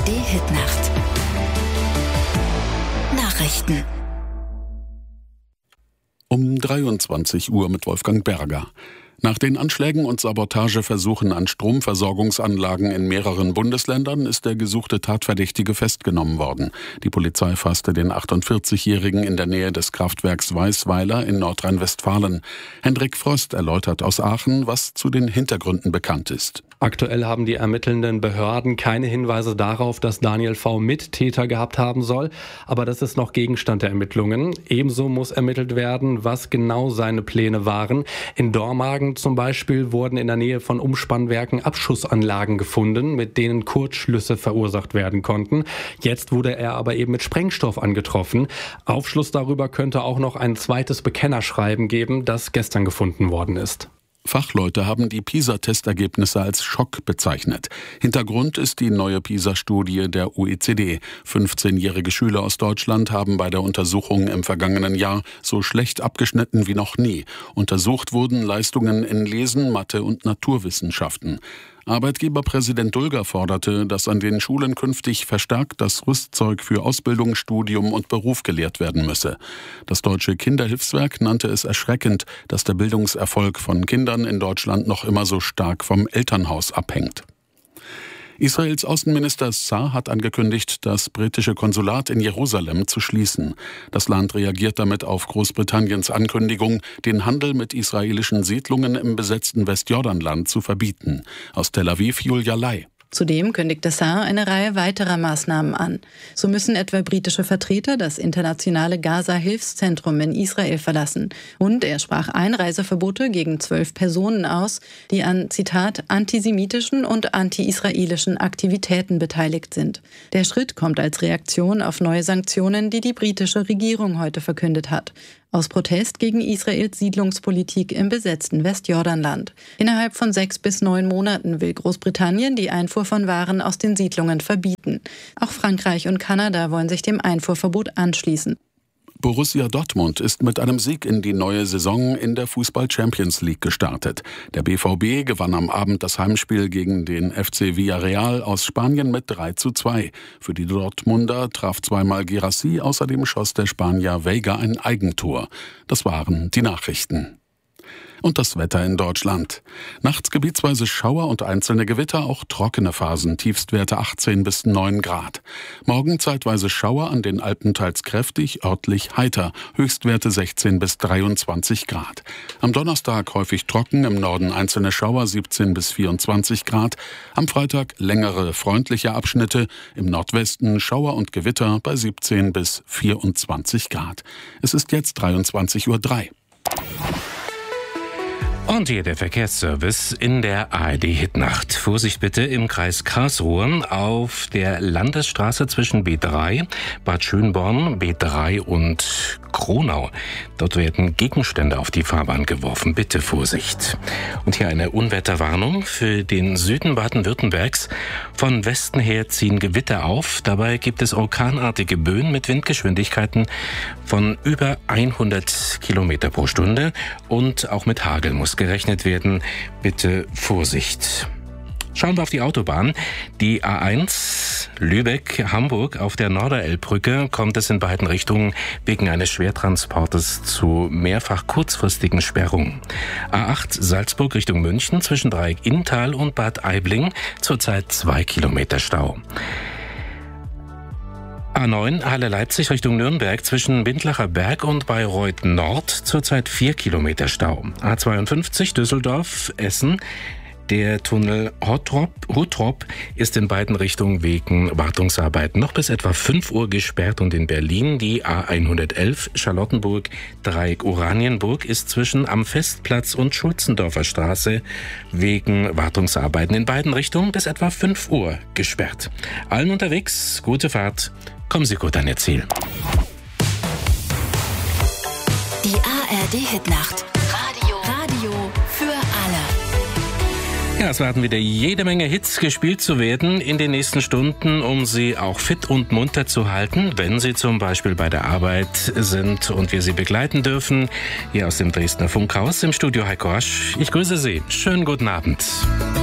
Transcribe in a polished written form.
ARD-Hitnacht. Nachrichten. Um 23 Uhr mit Wolfgang Berger. Nach den Anschlägen und Sabotageversuchen an Stromversorgungsanlagen in mehreren Bundesländern ist der gesuchte Tatverdächtige festgenommen worden. Die Polizei fasste den 48-Jährigen in der Nähe des Kraftwerks Weißweiler in Nordrhein-Westfalen. Hendrik Frost erläutert aus Aachen, was zu den Hintergründen bekannt ist. Aktuell haben die ermittelnden Behörden keine Hinweise darauf, dass Daniel V. Mittäter gehabt haben soll, aber das ist noch Gegenstand der Ermittlungen. Ebenso muss ermittelt werden, was genau seine Pläne waren. In Dormagen zum Beispiel wurden in der Nähe von Umspannwerken Abschussanlagen gefunden, mit denen Kurzschlüsse verursacht werden konnten. Jetzt wurde er aber eben mit Sprengstoff angetroffen. Aufschluss darüber könnte auch noch ein zweites Bekennerschreiben geben, das gestern gefunden worden ist. Fachleute haben die PISA-Testergebnisse als Schock bezeichnet. Hintergrund ist die neue PISA-Studie der OECD. 15-jährige Schüler aus Deutschland haben bei der Untersuchung im vergangenen Jahr so schlecht abgeschnitten wie noch nie. Untersucht wurden Leistungen in Lesen, Mathe und Naturwissenschaften. Arbeitgeberpräsident Dulger forderte, dass an den Schulen künftig verstärkt das Rüstzeug für Ausbildung, Studium und Beruf gelehrt werden müsse. Das Deutsche Kinderhilfswerk nannte es erschreckend, dass der Bildungserfolg von Kindern in Deutschland noch immer so stark vom Elternhaus abhängt. Israels Außenminister Saar hat angekündigt, das britische Konsulat in Jerusalem zu schließen. Das Land reagiert damit auf Großbritanniens Ankündigung, den Handel mit israelischen Siedlungen im besetzten Westjordanland zu verbieten. Aus Tel Aviv Julia Lai. Zudem kündigte Saar eine Reihe weiterer Maßnahmen an. So müssen etwa britische Vertreter das internationale Gaza-Hilfszentrum in Israel verlassen. Und er sprach Einreiseverbote gegen 12 Personen aus, die an, Zitat, antisemitischen und anti-israelischen Aktivitäten beteiligt sind. Der Schritt kommt als Reaktion auf neue Sanktionen, die die britische Regierung heute verkündet hat. Aus Protest gegen Israels Siedlungspolitik im besetzten Westjordanland. Innerhalb von 6 bis 9 Monaten will Großbritannien die Einfuhr von Waren aus den Siedlungen verbieten. Auch Frankreich und Kanada wollen sich dem Einfuhrverbot anschließen. Borussia Dortmund ist mit einem Sieg in die neue Saison in der Fußball-Champions League gestartet. Der BVB gewann am Abend das Heimspiel gegen den FC Villarreal aus Spanien mit 3:2. Für die Dortmunder traf zweimal Guirassy, außerdem schoss der Spanier Veiga ein Eigentor. Das waren die Nachrichten. Und das Wetter in Deutschland. Nachts gebietsweise Schauer und einzelne Gewitter, auch trockene Phasen, Tiefstwerte 18 bis 9 Grad. Morgen zeitweise Schauer, an den Alpen teils kräftig, örtlich heiter, Höchstwerte 16 bis 23 Grad. Am Donnerstag häufig trocken, im Norden einzelne Schauer, 17 bis 24 Grad. Am Freitag längere, freundliche Abschnitte, im Nordwesten Schauer und Gewitter bei 17 bis 24 Grad. Es ist jetzt 23:03 Uhr. Und hier der Verkehrsservice in der ARD-Hitnacht. Vorsicht bitte im Kreis Karlsruhe auf der Landesstraße zwischen B3, Bad Schönborn, B3 und Kronau. Dort werden Gegenstände auf die Fahrbahn geworfen. Bitte Vorsicht. Und hier eine Unwetterwarnung für den Süden Baden-Württembergs. Von Westen her ziehen Gewitter auf. Dabei gibt es orkanartige Böen mit Windgeschwindigkeiten von über 100 Kilometer pro Stunde. Und auch mit Hagel muss gerechnet werden. Bitte Vorsicht. Schauen wir auf die Autobahn. Die A1 Lübeck-Hamburg auf der Norderelbbrücke kommt es in beiden Richtungen wegen eines Schwertransportes zu mehrfach kurzfristigen Sperrungen. A8 Salzburg Richtung München zwischen Dreieck Inntal und Bad Aibling zurzeit 2 Kilometer Stau. A9 Halle-Leipzig Richtung Nürnberg zwischen Bindlacher Berg und Bayreuth Nord zurzeit 4 Kilometer Stau. A52 Düsseldorf-Essen. Der Tunnel Hottrop ist in beiden Richtungen wegen Wartungsarbeiten noch bis etwa 5 Uhr gesperrt und in Berlin die A111 Charlottenburg Dreieck Oranienburg ist zwischen am Festplatz und Schulzendorfer Straße wegen Wartungsarbeiten in beiden Richtungen bis etwa 5 Uhr gesperrt. Allen unterwegs, gute Fahrt, kommen Sie gut an Ihr Ziel. Die ARD-Hitnacht. Radio für alle. Ja, es werden wieder jede Menge Hits gespielt zu werden in den nächsten Stunden, um Sie auch fit und munter zu halten, wenn Sie zum Beispiel bei der Arbeit sind und wir Sie begleiten dürfen. Hier aus dem Dresdner Funkhaus im Studio Heiko Rasch. Ich grüße Sie. Schönen guten Abend.